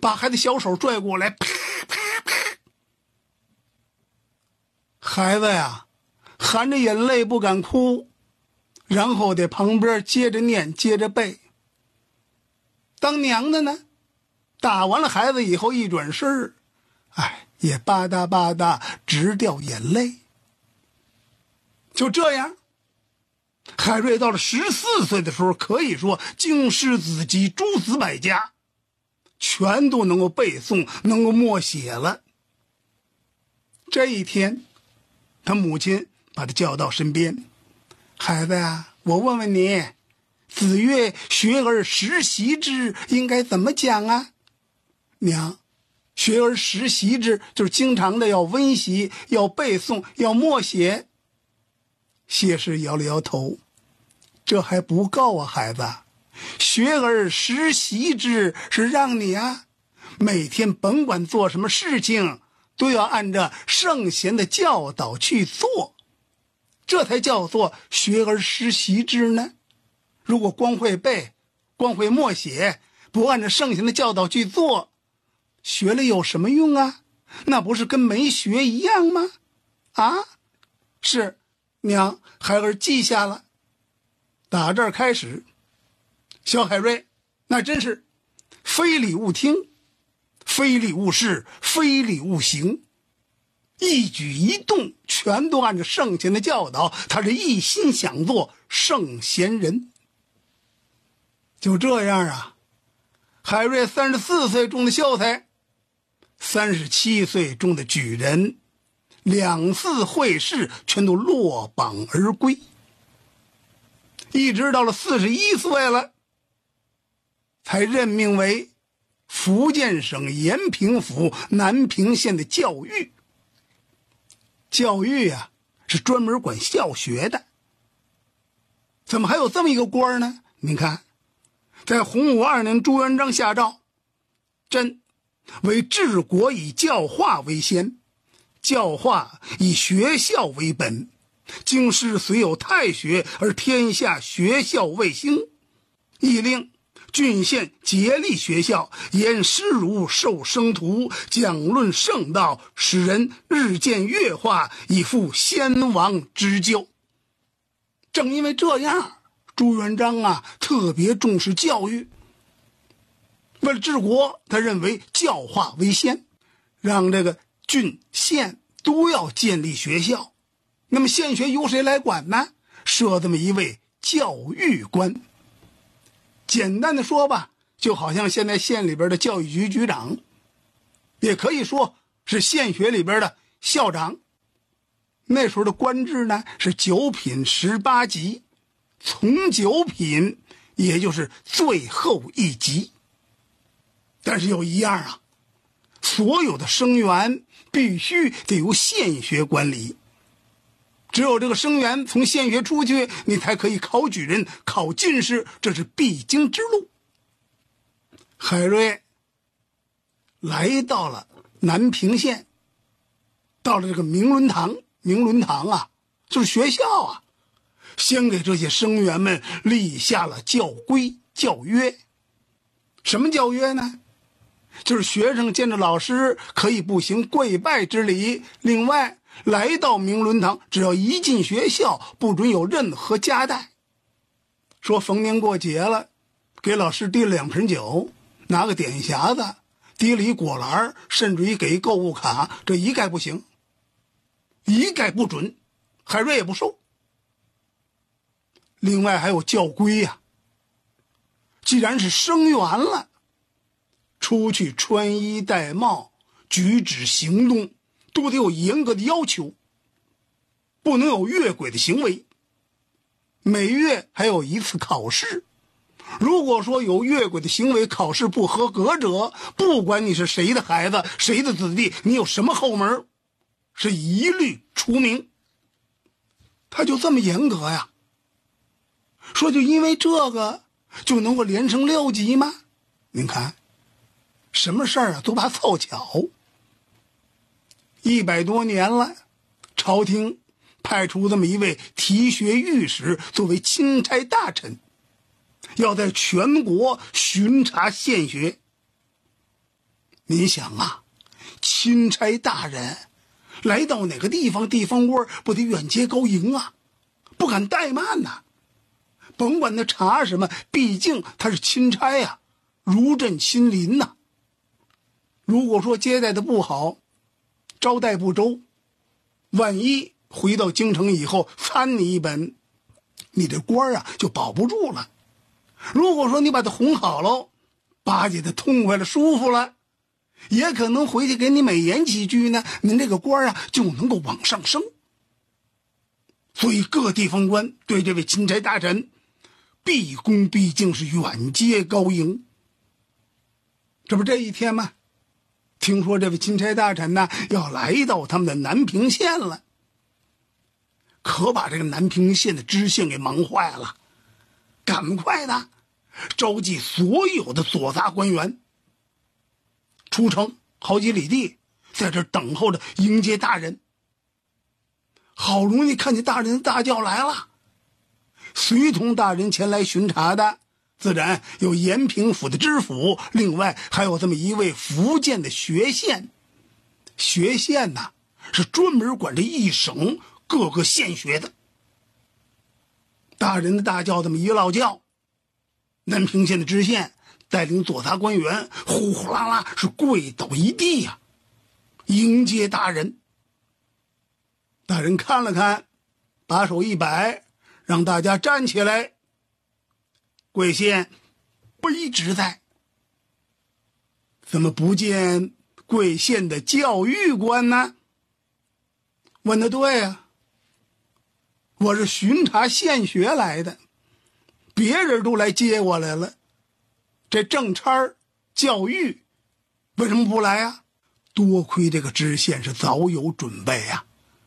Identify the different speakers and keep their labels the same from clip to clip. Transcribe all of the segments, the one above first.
Speaker 1: 把孩子小手拽过来，啪啪啪。孩子呀，含着眼泪不敢哭，然后在旁边接着念，接着背。当娘的呢，打完了孩子以后一转身，也吧嗒吧嗒直掉眼泪。就这样，海瑞到了14岁的时候，可以说经史子集诸子百家全都能够背诵，能够默写了。这一天，他母亲把他叫到身边，孩子呀，我问问你，子曰学而时习之应该怎么讲啊？娘，学而时习之就是经常的要温习，要背诵，要默写。谢氏摇了摇头，这还不够啊，孩子，学而时习之是让你每天甭管做什么事情都要按照圣贤的教导去做，这才叫做学而时习之呢。如果光会背，光会默写，不按照圣贤的教导去做，学了有什么用啊？那不是跟没学一样吗？是，娘，孩儿记下了。打这儿开始，小海瑞那真是非礼勿听，非礼勿视，非礼勿行，一举一动全都按照圣贤的教导，他是一心想做圣贤人。就这样海瑞34岁中的秀才，37岁中的举人，2次会试全都落榜而归。一直到了41岁了，才任命为福建省延平府南平县的教育。教育是专门管校学的。怎么还有这么一个官呢？您看，在洪武2年朱元璋下诏，朕为治国以教化为先，教化以学校为本，京师虽有太学，而天下学校未兴，亦令郡县竭力学校，严师儒，授生徒，讲论圣道，使人日渐越化，以复先王之旧。正因为这样，朱元璋特别重视教育。为了治国，他认为教化为先，让这个郡县都要建立学校。那么县学由谁来管呢？设这么一位教育官。简单的说吧，就好像现在县里边的教育局局长，也可以说是县学里边的校长。那时候的官制呢是9品18级，从9品也就是最后一级。但是有一样所有的生源必须得由县学管理，只有这个生源从县学出去，你才可以考举人，考进士，这是必经之路。海瑞来到了南平县，到了这个明伦堂。明伦堂就是学校先给这些生员们立下了教规教约。什么教约呢？就是学生见着老师可以不行跪拜之礼，另外来到明伦堂，只要一进学校不准有任何夹带。说逢年过节了，给老师递了2瓶酒，拿个点匣子，提了一果篮，甚至于给一购物卡，这一概不行，一概不准，海瑞也不收。另外还有教规既然是生源了，出去穿衣戴帽，举止行动都得有严格的要求，不能有越轨的行为。每月还有1次考试，如果说有越轨的行为，考试不合格者，不管你是谁的孩子，谁的子弟，你有什么后门，是一律除名。他就这么严格说就因为这个就能够连升6级吗？您看什么事儿都怕凑巧。100多年了，朝廷派出这么一位提学御史作为钦差大臣，要在全国巡查县学。 您想啊，钦差大人来到哪个地方，地方官不得远接高迎啊，不敢怠慢呐。甭管他查什么，毕竟他是钦差呀，如朕亲临呐。如果说接待的不好，招待不周，万一回到京城以后参你一本，你这官啊就保不住了。如果说你把他哄好喽，巴结的痛快了，舒服了，也可能回去给你美言几句呢，您这个官啊就能够往上升。所以各地方官对这位钦差大臣毕恭毕敬，是远接高迎。这不这一天吗？听说这位钦差大臣呢要来到他们的南平县了，可把这个南平县的知县给忙坏了，赶快的召集所有的左杂官员出城好几里地，在这等候着迎接大人。好容易看见大人的大轿来了，随同大人前来巡查的自然有延平府的知府，另外还有这么一位福建的学县。学县呢是专门管这一省各个县学的。大人的大轿这么一落轿，南平县的知县带领左杂官员呼呼啦啦是跪倒一地呀，迎接大人。大人看了看，把手一摆，让大家站起来。贵县卑职在，怎么不见贵县的教育官呢？问得对啊，我是巡查县学来的，别人都来接我来了，这正差教育为什么不来啊？多亏这个知县是早有准备啊！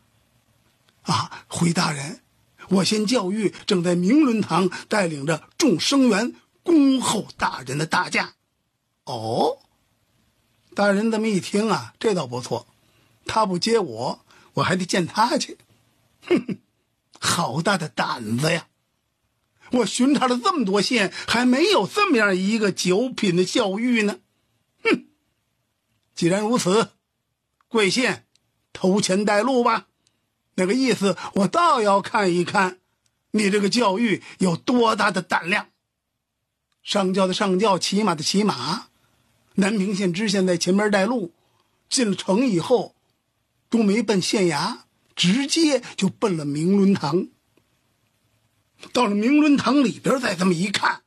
Speaker 1: 回大人，我先教育正在明伦堂带领着众生员恭候大人的大驾。哦，大人这么一听啊，这倒不错，他不接我，我还得见他去。哼哼，好大的胆子呀！我巡查了这么多县，还没有这么样一个九品的教育呢。哼，既然如此，贵县头前带路吧。那个意思，我倒要看一看你这个教育有多大的胆量。上轿的上轿，骑马的骑马，南平县知县在前面带路，进了城以后都没奔县衙，直接就奔了明伦堂。到了明伦堂里边，再这么一看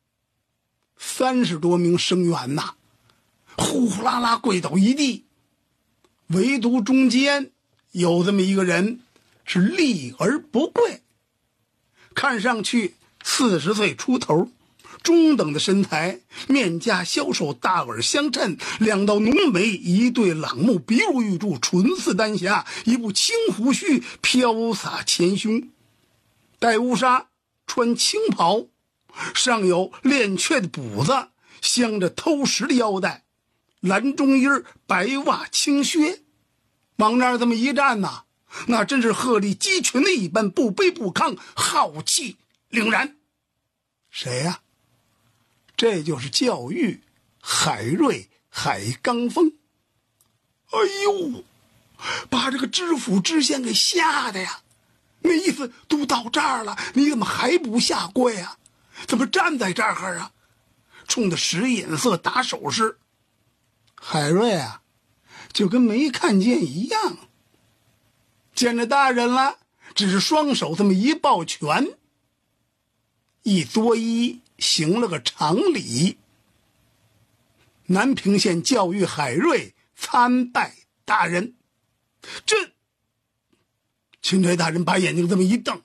Speaker 1: ，30多名生员呐，呼呼啦啦跪倒一地，唯独中间有这么一个人是立而不跪，看上去40岁出头，中等的身材，面颊消瘦，大耳相衬，两道浓眉，一对朗目，鼻如玉柱，唇似丹霞，一部青胡须飘洒前胸，戴乌纱，穿青袍，上有练雀的补子，镶着偷石的腰带，蓝中衣白袜青靴，往那儿这么一站呐，那真是鹤立鸡群的一般，不卑不亢，浩气凛然。谁呀？这就是教育海瑞海刚峰。哎呦，把这个知府知县给吓的呀！那意思都到这儿了，你怎么还不下跪啊？怎么站在这儿啊？冲着使眼色打手势。海瑞啊，就跟没看见一样。见着大人了，只是双手这么一抱拳，一作揖，行了个长礼。南平县教育海瑞参拜大人。这钦差大人把眼睛这么一瞪，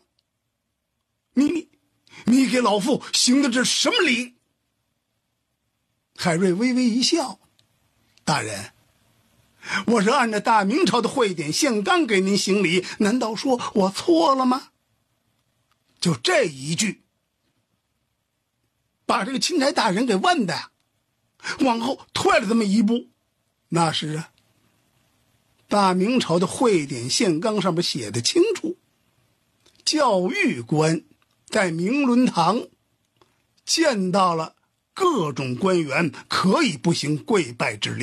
Speaker 1: 你给老夫行的这什么礼？海瑞微微一笑，大人，我是按照大明朝的会典宪纲给您行礼，难道说我错了吗？就这一句，把这个钦差大人给问的呀，往后退了这么一步。那是啊，大明朝的会典宪纲上面写的清楚，教育官在明伦堂见到了各种官员，可以不行跪拜之礼。